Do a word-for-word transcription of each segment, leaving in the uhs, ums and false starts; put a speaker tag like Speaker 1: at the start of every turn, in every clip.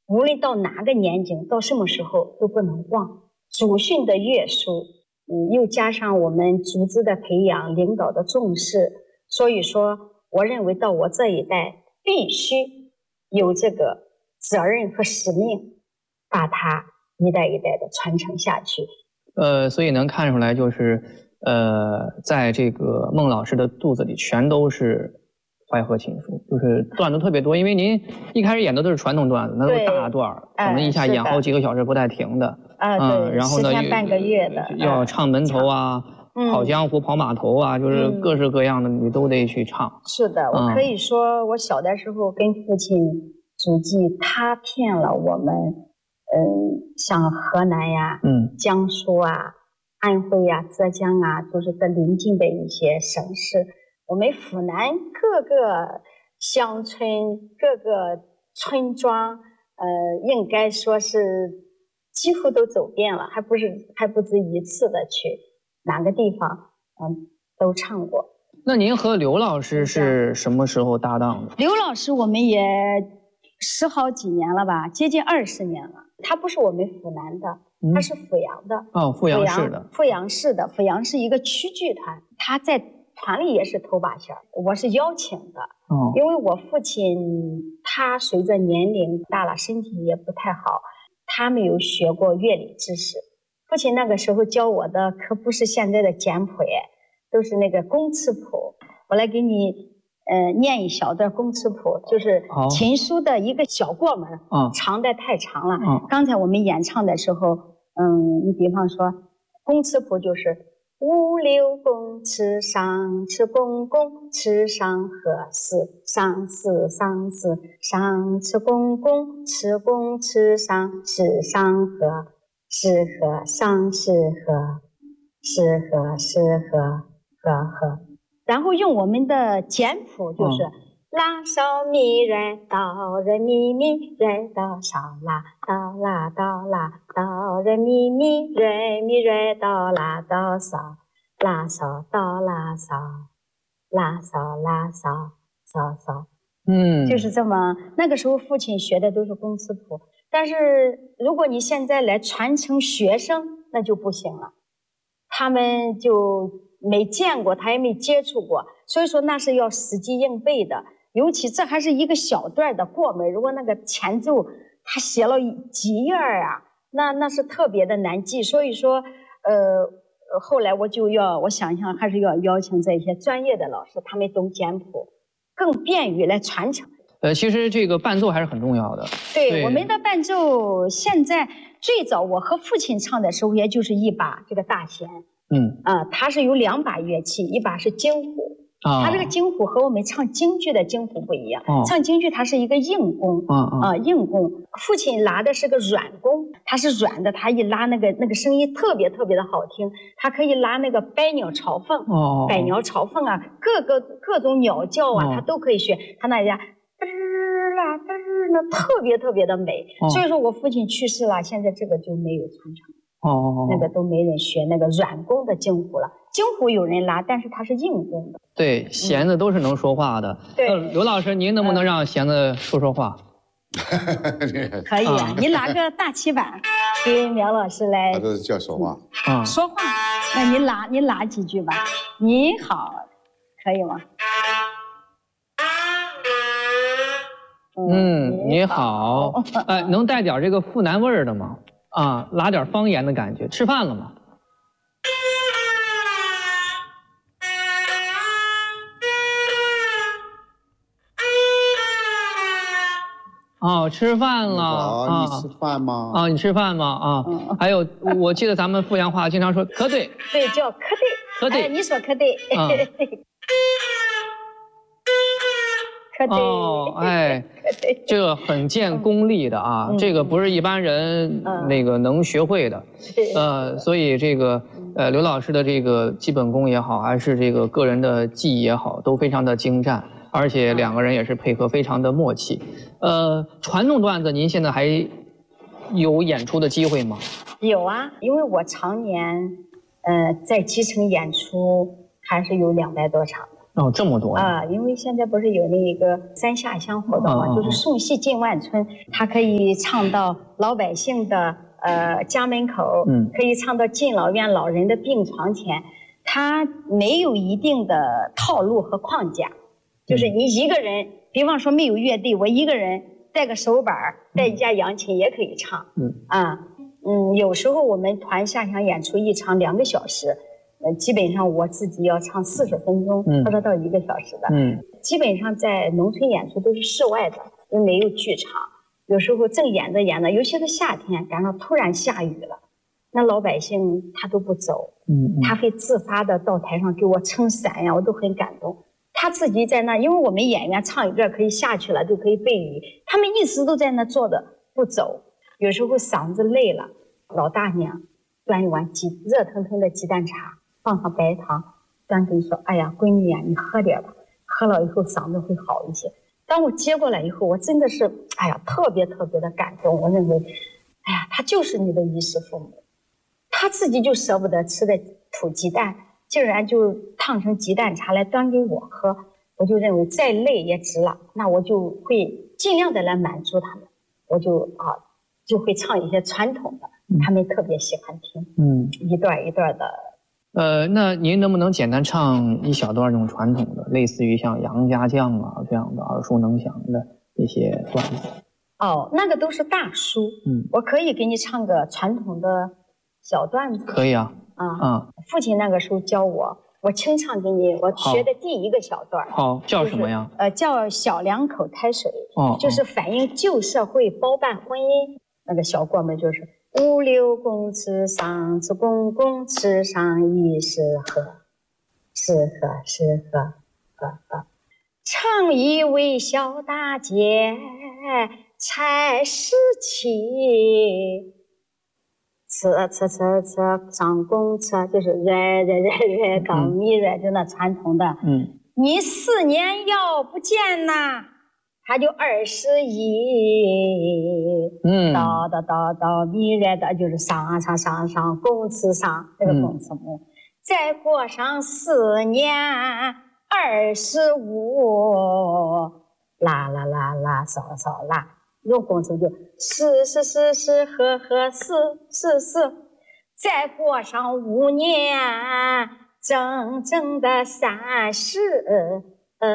Speaker 1: 无论到哪个年景，到什么时候都不能忘。祖训的约束，嗯，又加上我们组织的培养、领导的重视，所以说，我认为到我这一代必须有这个责任和使命，把它一代一代的传承下去。
Speaker 2: 呃，所以能看出来，就是呃，在这个孟老师的肚子里全都是淮河琴书，就是段子特别多。因为您一开始演的都是传统段子，那都是大段儿，可能一下演好几个小时不带停的。
Speaker 1: 啊，
Speaker 2: 嗯，
Speaker 1: 对，
Speaker 2: 然后呢，
Speaker 1: 十天半个月的，
Speaker 2: 要唱门头啊，
Speaker 1: 嗯、
Speaker 2: 跑江湖、跑码头啊，就是各式各样的，你都得去唱。
Speaker 1: 是的，我可以说，我小的时候跟父亲祖籍踏遍了我们，嗯，像河南呀、嗯、江苏啊、安徽呀、浙江啊，就是这邻近的一些省市。我们府南各个乡村、各个村庄，呃，应该说是几乎都走遍了，还不是还不止一次的去哪个地方，嗯，都唱过。
Speaker 2: 那您和刘老师是什么时候搭档的？
Speaker 1: 刘老师我们也十好几年了吧，接近二十年了。他不是我们府南的，嗯、他是阜阳的。
Speaker 2: 哦，阜阳市的。
Speaker 1: 阜阳市的，阜阳是一个曲剧团，他在团里也是头把弦，我是邀请的。哦，因为我父亲他随着年龄大了，身体也不太好，他没有学过乐理知识。父亲那个时候教我的可不是现在的简谱，都是那个工词谱。我来给你呃念一小段工词谱，就是琴书的一个小过门，哦、长的太长了。哦、刚才我们演唱的时候，嗯，你比方说工词谱就是五六公尺上尺公公尺上合四上四上四上尺公公尺公尺上尺上合是合上是合是合是合合合，然后用我们的简谱就是拉嗦咪来哆来咪咪来哆嗦啦哆啦哆啦哆来咪咪来咪来哆啦哆嗦拉嗦哆啦嗦拉嗦拉嗦嗦嗦，嗯，就是这么。那个时候父亲学的都是工词谱，但是如果你现在来传承学生，那就不行了，他们就没见过，他也没接触过，所以说那是要死记硬背的。尤其这还是一个小段的过门，如果那个前奏他写了几页啊，那那是特别的难记。所以说，呃，后来我就要，我想想还是要邀请这些专业的老师，他们懂简谱，更便于来传承。
Speaker 2: 呃，其实这个伴奏还是很重要的。
Speaker 1: 对，对我们的伴奏，现在最早我和父亲唱的时候，也就是一把这个大弦。嗯，啊、呃，它是有两把乐器，一把是京胡。啊，它这个京胡和我们唱京剧的京胡不一样。哦、唱京剧它是一个硬弓，啊啊、呃，硬弓。父亲拉的是个软弓，它是软的，它一拉那个那个声音特别特别的好听。它可以拉那个百鸟朝凤，哦，百鸟朝凤啊，各个各种鸟叫啊，哦、它都可以学。它那家嘚儿啦嘚儿，那特别特别的美。哦、所以说我父亲去世了，现在这个就没有传承。哦，那个都没人学那个软弓的京胡了，京胡有人拉，但是它是硬弓的。
Speaker 2: 对，弦子都是能说话的。嗯、对，刘老师，您能不能让弦子说说话？
Speaker 1: 嗯、可以啊，你拉个大七板，给苗老师来。
Speaker 3: 他这是叫说话。
Speaker 1: 啊、嗯，说话。那你拉，你拉几句吧。你好，可以吗？
Speaker 2: 嗯，你好。哎，能带点这个阜南味儿的吗？啊，拉点方言的感觉。吃饭了吗？哦，吃饭了
Speaker 3: 啊！你吃饭吗？
Speaker 2: 啊，你吃饭吗？啊，嗯、还有，我记得咱们阜阳话经常说可对，
Speaker 1: 对，叫可对，
Speaker 2: 可对，
Speaker 1: 哎，你说可对，啊、可对，
Speaker 2: 哦，哎，这个很见功力的啊，嗯、这个不是一般人那个能学会的，嗯、呃，所以这个呃刘老师的这个基本功也好，还是这个个人的技艺也好，都非常的精湛。而且两个人也是配合非常的默契，呃，传统段子您现在还有演出的机会吗？
Speaker 1: 有啊，因为我常年，呃，在基层演出还是有两百多场的。
Speaker 2: 哦，这么多
Speaker 1: 啊、呃！因为现在不是有那个三下乡活动嘛，哦、就是送戏进万村，它可以唱到老百姓的呃家门口，嗯，可以唱到敬老院老人的病床前，它没有一定的套路和框架，就是你一个人，嗯、比方说没有乐队，我一个人带个手板带一架扬琴也可以唱，嗯啊嗯，有时候我们团下乡演出一场两个小时。呃，基本上我自己要唱四十分钟，或者到一个小时的。嗯，基本上在农村演出都是室外的，又没有剧场。有时候正演着演着，尤其是夏天，赶上突然下雨了，那老百姓他都不走，嗯，他会自发的到台上给我撑伞呀，我都很感动。他自己在那，因为我们演员唱一段可以下去了，就可以背雨，他们一直都在那坐着不走。有时候嗓子累了，老大娘端一碗鸡热腾腾的鸡蛋茶。放上白糖，端给你说：“哎呀，闺女呀、啊，你喝点吧，喝了以后嗓子会好一些。”当我接过来以后，我真的是，哎呀，特别特别的感动。我认为，哎呀，他就是你的衣食父母，他自己就舍不得吃的土鸡蛋，竟然就烫成鸡蛋茶来端给我喝。我就认为再累也值了，那我就会尽量的来满足他们，我就啊就会唱一些传统的，他们特别喜欢听，嗯，一段一段的。
Speaker 2: 呃，那您能不能简单唱一小段这种传统的，类似于像杨家将啊这样的耳熟能详的一些段子？
Speaker 1: 哦，那个都是大书，嗯，我可以给你唱个传统的小段子。
Speaker 2: 可以啊，
Speaker 1: 啊啊，父亲那个时候教我，我清唱给你，我学的第一个小段。
Speaker 2: 好，叫什么呀？
Speaker 1: 就是、呃，叫小两口抬水，哦，就是反映旧社会包办婚姻。那个小过门就是。五六公尺上次公公吃上一食喝，食喝食喝喝喝。唱一位小大姐才十七，吃吃吃吃上公车，就是热热热热高米热，就那传统的。嗯，你四年要不见呐。他就二十一，嗯，到到到到米热的，就是上上上上公尺上这个公尺母，嗯、再过上四年二十五，啦啦啦啦扫扫啦，用公尺就是是是是呵呵是是是，再过上五年，整整的三十，呃。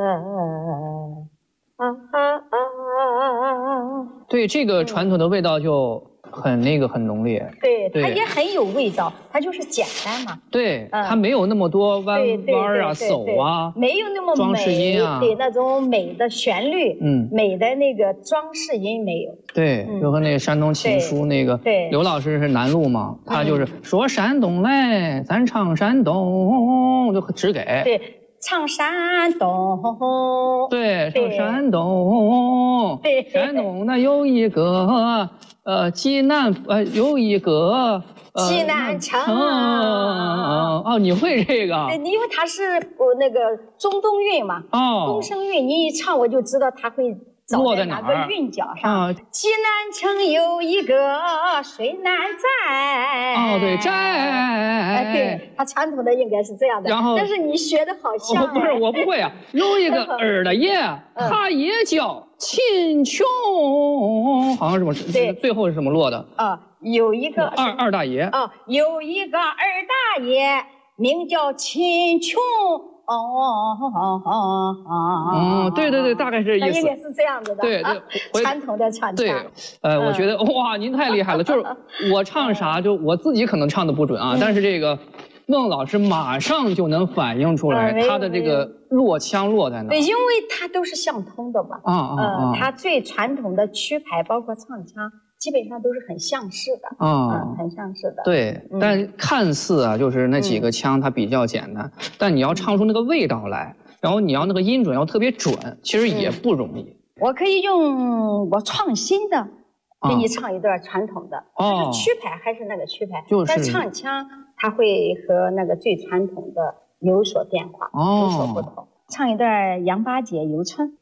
Speaker 1: 啊啊啊！
Speaker 2: 对，这个传统的味道就很那个很浓烈。
Speaker 1: 对，它也很有味道，它就是简单嘛。
Speaker 2: 对，它没有那么多弯弯啊、手啊，
Speaker 1: 没有那么
Speaker 2: 装饰音啊，
Speaker 1: 对那种美的旋律，嗯，美的那个装饰音没有。
Speaker 2: 对，就和那个山东琴书那个刘老师是南路嘛，他就是说山东来，咱唱山东，就只给。
Speaker 1: 对。唱山东，
Speaker 2: 对，唱山东，
Speaker 1: 对，
Speaker 2: 山东那有一个呃济南呃有一个
Speaker 1: 呃济南城，
Speaker 2: 哦，你会这个？
Speaker 1: 对，因为它是呃那个中东韵嘛，哦，东声韵，你一唱我就知道它会。
Speaker 2: 落在
Speaker 1: 哪个韵脚上？啊、济南城有一个水南寨。
Speaker 2: 哦，对，寨。
Speaker 1: 哎，对，它传统的应该是这样的。然后，但是你学的好像、
Speaker 2: 哦。不是，我不会啊。有一个二大爷，他也叫秦琼，好像是什么？对，最后是什么落的？
Speaker 1: 啊，有一个
Speaker 2: 二二大爷。
Speaker 1: 啊，有一个二大爷，名叫秦琼。哦哦哦哦
Speaker 2: 哦！嗯，对对对，大概是意思。
Speaker 1: 应该是这样子的。
Speaker 2: 对对，
Speaker 1: 传统的传承。
Speaker 2: 对，呃，我觉得哇，您太厉害了。就是我唱啥，就我自己可能唱的不准啊，但是这个孟老师马上就能反映出来他的这个落腔落在哪。
Speaker 1: 对，因为它都是相通的嘛。啊啊啊！它最传统的曲牌，包括唱腔。基本上都是很相似的啊、嗯，很相似的。
Speaker 2: 对，嗯、但看似啊，就是那几个腔它比较简单，嗯、但你要唱出那个味道来，然后你要那个音准要特别准，其实也不容易。嗯、
Speaker 1: 我可以用我创新的给你唱一段传统的，哦、但是曲牌还是那个曲牌，就是、但唱腔它会和那个最传统的有所变化，哦、有所不同。唱一段杨八姐游春。